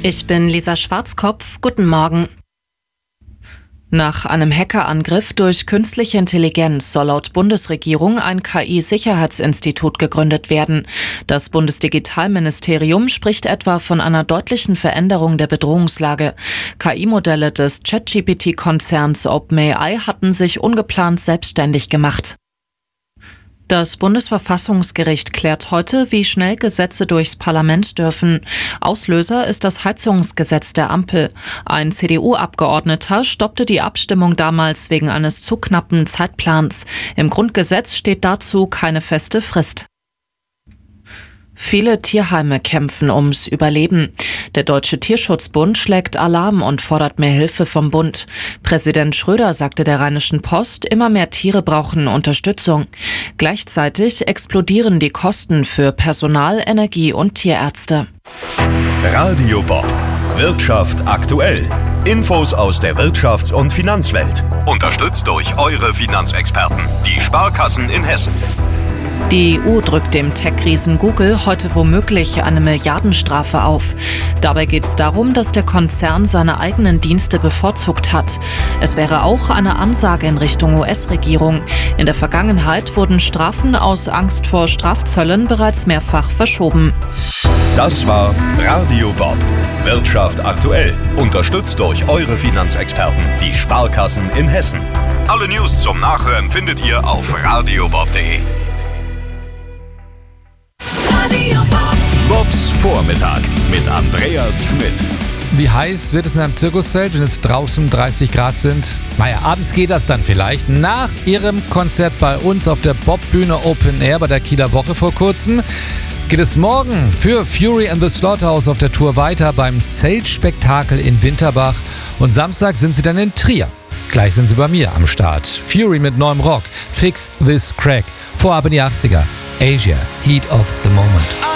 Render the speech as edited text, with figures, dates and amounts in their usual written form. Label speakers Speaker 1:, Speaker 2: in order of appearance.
Speaker 1: Ich bin Lisa Schwarzkopf. Guten Morgen. Nach einem Hackerangriff durch künstliche Intelligenz soll laut Bundesregierung ein KI-Sicherheitsinstitut gegründet werden. Das Bundesdigitalministerium spricht etwa von einer deutlichen Veränderung der Bedrohungslage. KI-Modelle des ChatGPT-Konzerns OpenAI hatten sich ungeplant selbstständig gemacht. Das Bundesverfassungsgericht klärt heute, wie schnell Gesetze durchs Parlament dürfen. Auslöser ist das Heizungsgesetz der Ampel. Ein CDU-Abgeordneter stoppte die Abstimmung damals wegen eines zu knappen Zeitplans. Im Grundgesetz steht dazu keine feste Frist. Viele Tierheime kämpfen ums Überleben. Der Deutsche Tierschutzbund schlägt Alarm und fordert mehr Hilfe vom Bund. Präsident Schröder sagte der Rheinischen Post, immer mehr Tiere brauchen Unterstützung. Gleichzeitig explodieren die Kosten für Personal, Energie und Tierärzte.
Speaker 2: Radio Bob. Wirtschaft aktuell. Infos aus der Wirtschafts- und Finanzwelt. Unterstützt durch eure Finanzexperten, die Sparkassen in Hessen.
Speaker 1: Die EU drückt dem Tech-Riesen Google heute womöglich eine Milliardenstrafe auf. Dabei geht es darum, dass der Konzern seine eigenen Dienste bevorzugt hat. Es wäre auch eine Ansage in Richtung US-Regierung. In der Vergangenheit wurden Strafen aus Angst vor Strafzöllen bereits mehrfach verschoben.
Speaker 2: Das war Radio Bob. Wirtschaft aktuell. Unterstützt durch eure Finanzexperten, die Sparkassen in Hessen. Alle News zum Nachhören findet ihr auf radiobob.de. Bobs Vormittag mit Andreas Schmidt.
Speaker 3: Wie heiß wird es in einem Zirkuszelt, wenn es draußen 30 Grad sind? Naja, abends geht das dann vielleicht. Nach ihrem Konzert bei uns auf der Bobbühne Open Air bei der Kieler Woche vor kurzem geht es morgen für Fury and the Slaughterhouse auf der Tour weiter beim Zeltspektakel in Winterbach. Und Samstag sind sie dann in Trier. Gleich sind sie bei mir am Start. Fury mit neuem Rock, Fix This Crack. Vorab in die 80er. Asia, Heat of the Moment.